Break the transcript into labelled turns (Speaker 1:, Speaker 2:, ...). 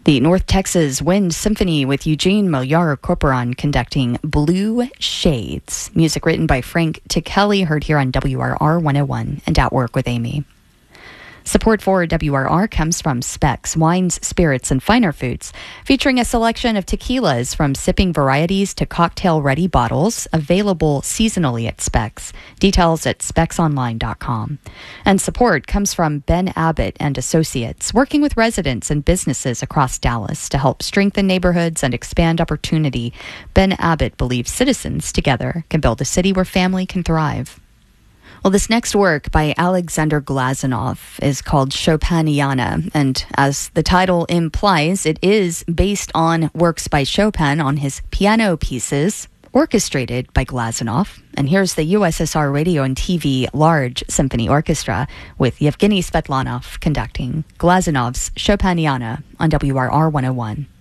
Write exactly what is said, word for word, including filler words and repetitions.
Speaker 1: The North Texas Wind Symphony with Eugene Millar-Corporon conducting Blue Shades. Music written by Frank Tichelli, heard here on W R R one oh one and At Work with Amy. Support for W R R comes from Specs, Wines, Spirits, and Finer Foods, featuring a selection of tequilas from sipping varieties to cocktail-ready bottles, available seasonally at Specs. Details at specs online dot com. And support comes from Ben Abbott and Associates, working with residents and businesses across Dallas to help strengthen neighborhoods and expand opportunity. Ben Abbott believes citizens together can build a city where family can thrive. Well, this next work by Alexander Glazunov is called Chopiniana, and as the title implies, it is based on works by Chopin on his piano pieces, orchestrated by Glazunov. And here's the U S S R Radio and T V Large Symphony Orchestra with Yevgeny Svetlanov conducting Glazunov's Chopiniana on W R R one oh one.